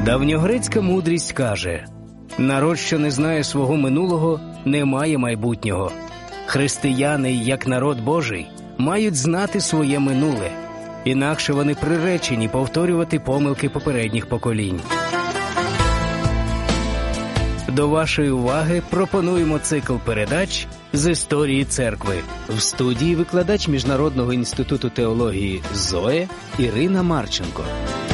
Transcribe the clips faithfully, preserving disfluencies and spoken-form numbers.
Давньогрецька мудрість каже: народ, що не знає свого минулого, не має майбутнього. Християни, як народ Божий, мають знати своє минуле. Інакше вони приречені повторювати помилки попередніх поколінь. До вашої уваги пропонуємо цикл передач з історії церкви. В студії викладач Міжнародного інституту теології ЗОЕ Ірина Марченко.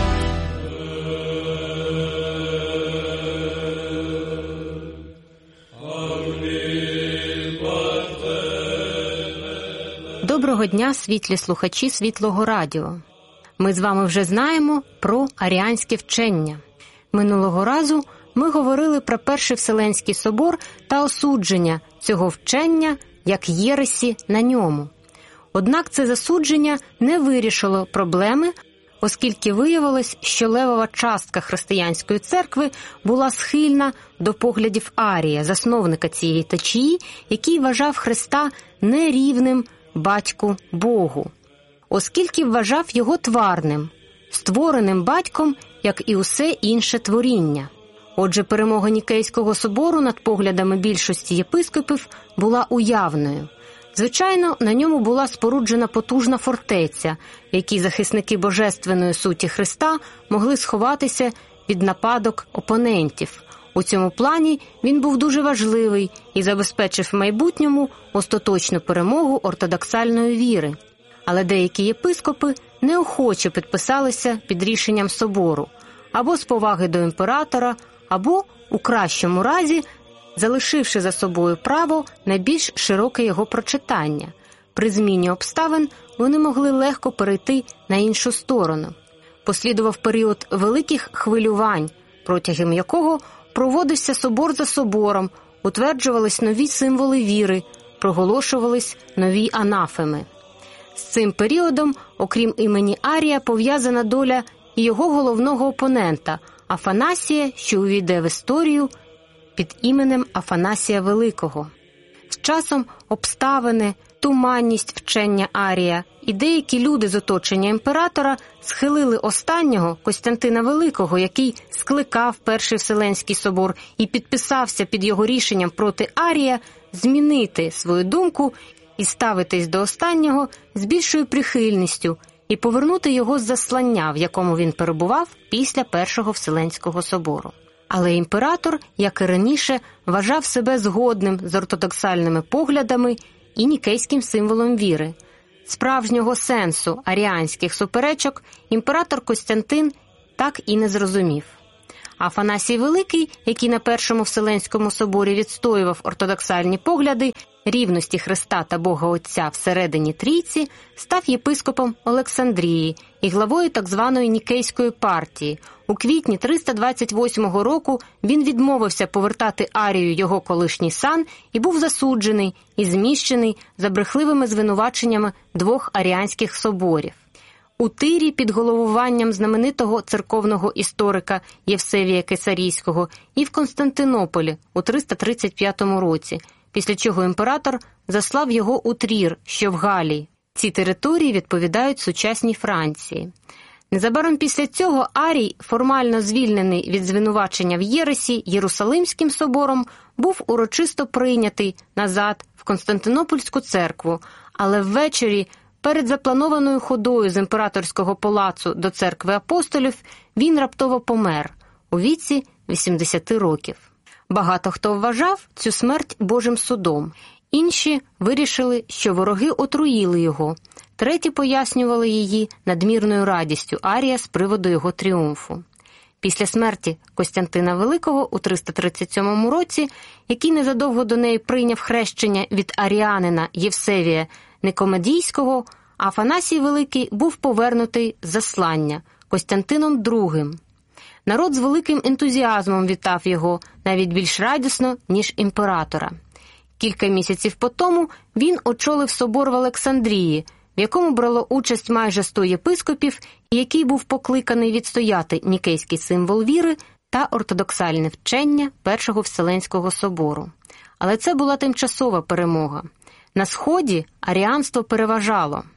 Доброго дня, світлі слухачі Світлого Радіо. Ми з вами вже знаємо про аріанське вчення. Минулого разу ми говорили про Перший Вселенський собор та осудження цього вчення як єресі на ньому. Однак це засудження не вирішило проблеми, оскільки виявилось, що левова частка християнської церкви була схильна до поглядів Арія, засновника цієї течії, який вважав Христа нерівним батьку Богу, оскільки вважав його тварним, створеним батьком, як і усе інше творіння. Отже, перемога Нікейського собору над поглядами більшості єпископів була уявною. Звичайно, на ньому була споруджена потужна фортеця, в якій захисники божественної суті Христа могли сховатися від нападок опонентів. У цьому плані він був дуже важливий і забезпечив в майбутньому остаточну перемогу ортодоксальної віри. Але деякі єпископи неохоче підписалися під рішенням собору, або з поваги до імператора, або, у кращому разі, залишивши за собою право на більш широке його прочитання. При зміні обставин вони могли легко перейти на іншу сторону. Послідував період великих хвилювань, протягом якого проводився собор за собором, утверджувались нові символи віри, проголошувались нові анафеми. З цим періодом, окрім імені Арія, пов'язана доля і його головного опонента – Афанасія, що увійде в історію під іменем Афанасія Великого. З часом обставини, туманність вчення Арія і деякі люди з оточення імператора схилили останнього, Костянтина Великого, який скликав Перший Вселенський собор і підписався під його рішенням проти Арія, змінити свою думку і ставитись до останнього з більшою прихильністю і повернути його з заслання, в якому він перебував після Першого Вселенського собору. Але імператор, як і раніше, вважав себе згодним з ортодоксальними поглядами і нікейським символом віри. Справжнього сенсу аріанських суперечок імператор Костянтин так і не зрозумів. Афанасій Великий, який на Першому Вселенському соборі відстоював ортодоксальні погляди рівності Христа та Бога Отця всередині Трійці, став єпископом Олександрії і главою так званої Нікейської партії. У квітні триста двадцять восьмого року він відмовився повертати Арію його колишній сан і був засуджений і зміщений за брехливими звинуваченнями двох аріанських соборів. У Тирі під головуванням знаменитого церковного історика Євсевія Кесарійського і в Константинополі у триста тридцять п'ятому році, після чого імператор заслав його у Трір, що в Галії. Ці території відповідають сучасній Франції. Незабаром після цього Арій, формально звільнений від звинувачення в єресі Єрусалимським собором, був урочисто прийнятий назад в Константинопольську церкву, але ввечері перед запланованою ходою з імператорського палацу до церкви апостолів він раптово помер у віці вісімдесяти років. Багато хто вважав цю смерть Божим судом. Інші вирішили, що вороги отруїли його. Треті пояснювали її надмірною радістю Арія з приводу його тріумфу. Після смерті Костянтина Великого у триста тридцять сьомому році, який незадовго до неї прийняв хрещення від аріанина Євсевія Никомедійського, Афанасій Великий був повернутий з заслання Костянтином другим. Народ з великим ентузіазмом вітав його, навіть більш радісно, ніж імператора. Кілька місяців по тому він очолив собор в Олександрії, в якому брало участь майже сто єпископів, і який був покликаний відстояти нікейський символ віри та ортодоксальне вчення Першого Вселенського собору. Але це була тимчасова перемога. На Сході аріанство переважало.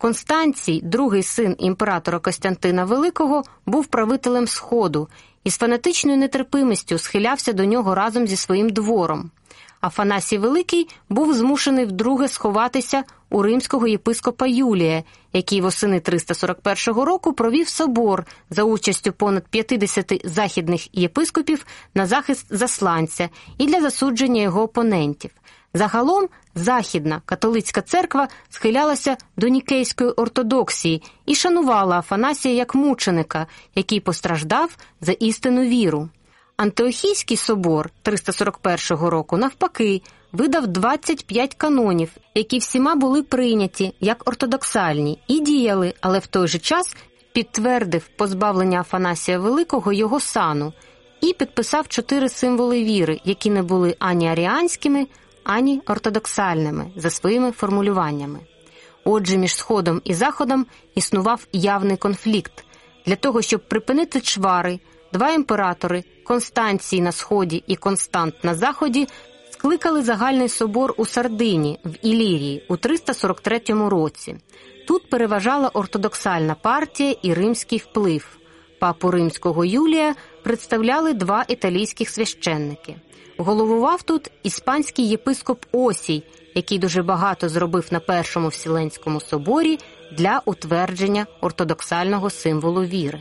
Констанцій, другий син імператора Костянтина Великого, був правителем Сходу і з фанатичною нетерпимістю схилявся до нього разом зі своїм двором. Афанасій Великий був змушений вдруге сховатися у римського єпископа Юлія, який восени триста сорок першого року провів собор за участю понад п'ятдесят західних єпископів на захист засланця і для засудження його опонентів. Загалом Західна католицька церква схилялася до нікейської ортодоксії і шанувала Афанасія як мученика, який постраждав за істинну віру. Антиохійський собор триста сорок першого року, навпаки, видав двадцять п'ять канонів, які всіма були прийняті як ортодоксальні і діяли, але в той же час підтвердив позбавлення Афанасія Великого його сану і підписав чотири символи віри, які не були ані аріанськими, ані ортодоксальними за своїми формулюваннями. Отже, між Сходом і Заходом існував явний конфлікт. Для того, щоб припинити чвари, два імператори, Констанцій на Сході і Констант на Заході, скликали загальний собор у Сардині, в Ілірії, у триста сорок третьому році. Тут переважала ортодоксальна партія і римський вплив. Папу римського Юлія представляли два італійських священники. Головував тут іспанський єпископ Осій, який дуже багато зробив на Першому Вселенському соборі для утвердження ортодоксального символу віри.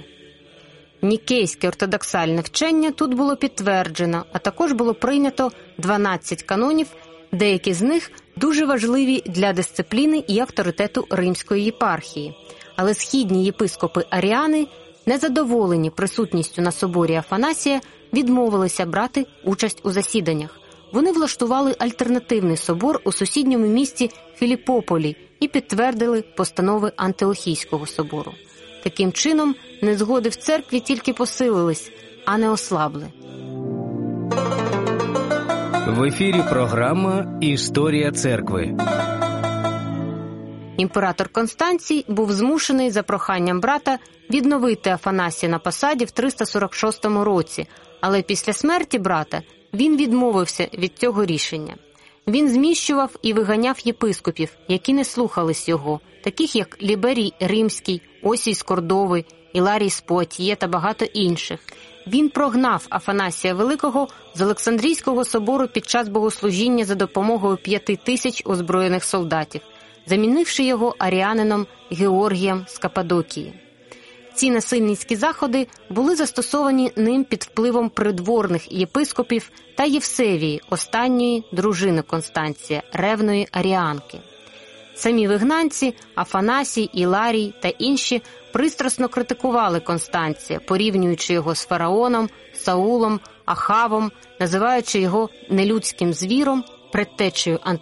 Нікейське ортодоксальне вчення тут було підтверджено, а також було прийнято дванадцять канонів, деякі з них дуже важливі для дисципліни і авторитету римської єпархії. Але східні єпископи Аріани, незадоволені присутністю на соборі Афанасія, відмовилися брати участь у засіданнях. Вони влаштували альтернативний собор у сусідньому місті Філіпополі і підтвердили постанови Антиохійського собору. Таким чином, незгоди в церкві тільки посилились, а не ослабли. В ефірі програма «Історія церкви». Імператор Констанцій був змушений за проханням брата відновити Афанасія на посаді в триста сорок шостому році, але після смерті брата він відмовився від цього рішення. Він зміщував і виганяв єпископів, які не слухались його, таких як Ліберій Римський, Осій з Кордови, Іларій з Поатіє та багато інших. Він прогнав Афанасія Великого з Олександрійського собору під час богослужіння за допомогою п'яти тисяч озброєних солдатів, замінивши його аріанином Георгієм з Каппадокії. Ці насильницькі заходи були застосовані ним під впливом придворних єпископів та Євсевії, останньої дружини Констанція, ревної аріанки. Самі вигнанці, Афанасій, Іларій та інші пристрасно критикували Констанція, порівнюючи його з фараоном, Саулом, Ахавом, називаючи його нелюдським звіром, предтечею